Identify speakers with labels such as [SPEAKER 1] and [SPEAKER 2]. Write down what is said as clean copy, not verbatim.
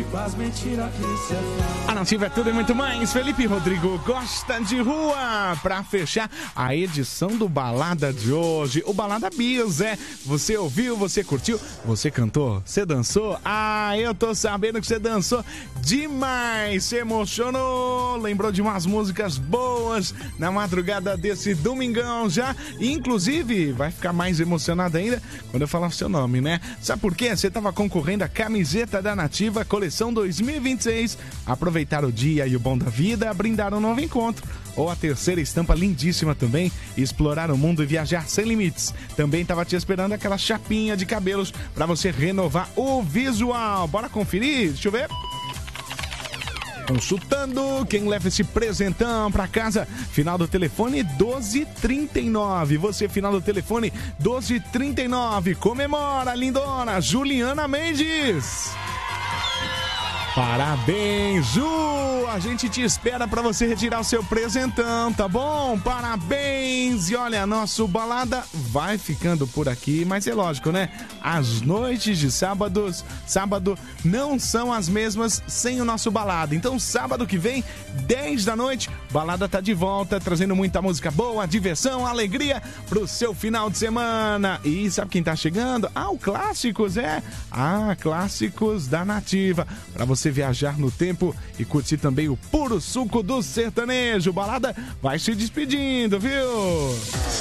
[SPEAKER 1] e com as mentiras que cê faz.
[SPEAKER 2] A Nativa é tudo e muito mais. Felipe Rodrigo gosta de rua. Pra fechar a edição do Balada de hoje, o Balada Bis, você ouviu, você curtiu, você cantou, você dançou? Ah, eu tô sabendo que você dançou demais, se emocionou, lembrou de umas músicas boas na madrugada desse domingão já, e inclusive vai ficar mais emocionado ainda quando eu falar o seu nome, né? Sabe por quê? Você tava concorrendo à camiseta da Nativa, coleção 2026. Aproveitar o dia e o bom da vida, brindar um novo encontro. Ou a terceira estampa lindíssima também, explorar o mundo e viajar sem limites. Também tava te esperando aquela chapinha de cabelos para você renovar o visual. Bora conferir? Deixa eu ver. Consultando quem leva esse presentão pra casa. Final do telefone 1239. Você, final do telefone 1239. Comemora, lindona Juliana Mendes. Parabéns, Ju! A gente te espera pra você retirar o seu presentão, tá bom? Parabéns! E olha, nosso Balada vai ficando por aqui, mas é lógico, né? As noites de sábado não são as mesmas sem o nosso Balada. Então, sábado que vem, 10 da noite, Balada tá de volta, trazendo muita música boa, diversão, alegria pro seu final de semana. E sabe quem tá chegando? O Clássicos, Clássicos da Nativa. Pra você viajar no tempo e curtir também o puro suco do sertanejo. Balada vai se despedindo, viu?